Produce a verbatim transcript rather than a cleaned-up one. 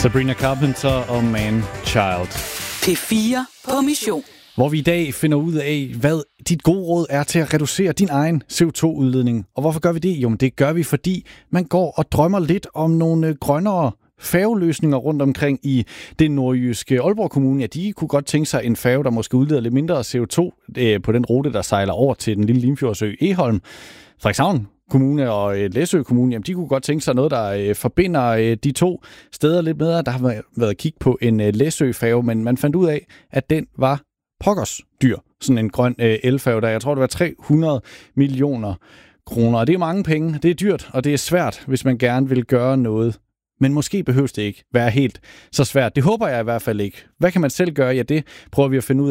Sabrina Carpenter og Man Child. P fire på mission. Hvor vi i dag finder ud af, hvad dit gode råd er til at reducere din egen C O to udledning. Og hvorfor gør vi det? Jo, men det gør vi, fordi man går og drømmer lidt om nogle grønnere færgeløsninger rundt omkring i det nordjyske Aalborg Kommune. Ja, de kunne godt tænke sig en færge, der måske udleder lidt mindre C O to øh, på den rute, der sejler over til den lille Limfjordsø Egholm. Frederikshavn Kommune og Læsø Kommune, jamen de kunne godt tænke sig noget, der øh, forbinder øh, de to steder lidt bedre. Der har været kig på en øh, Læsø-færge, men man fandt ud af, at den var pokkers dyr. Sådan en grøn øh, elfærge, der jeg tror, det var tre hundrede millioner kroner. Og det er mange penge, det er dyrt, og det er svært, hvis man gerne vil gøre noget. Men måske behøves det ikke være helt så svært. Det håber jeg i hvert fald ikke. Hvad kan man selv gøre? Ja, det prøver vi at finde ud